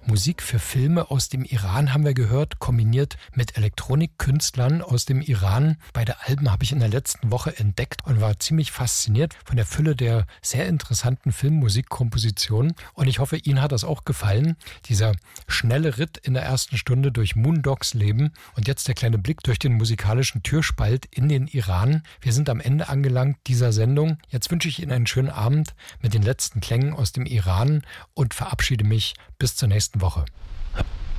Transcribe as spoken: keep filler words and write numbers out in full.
Musik für Filme aus dem Iran haben wir gehört, kombiniert mit Elektronikkünstlern aus dem Iran. Beide Alben habe ich in der letzten Woche entdeckt und war ziemlich fasziniert von der Fülle der sehr interessanten Filmmusikkompositionen. Und ich hoffe, Ihnen hat das auch gefallen. Dieser schnelle Ritt in der ersten Stunde durch Moondogs Leben und jetzt der kleine Blick durch den musikalischen Türspalt in den Iran. Wir sind am Ende angelangt dieser Sendung. Jetzt wünsche ich Ihnen einen schönen Abend mit den letzten Klängen aus dem Iran und verabschiede mich bis zur nächsten Woche.